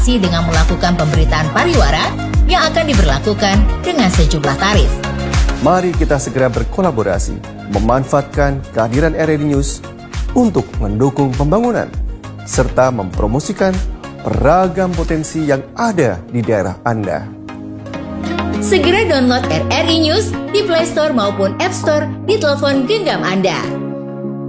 dengan melakukan pemberitaan pariwara yang akan diberlakukan dengan sejumlah tarif. Mari kita segera berkolaborasi, memanfaatkan kehadiran RRI News untuk mendukung pembangunan, serta mempromosikan beragam potensi yang ada di daerah Anda. Segera download RRI News di Play Store maupun App Store di telepon genggam Anda.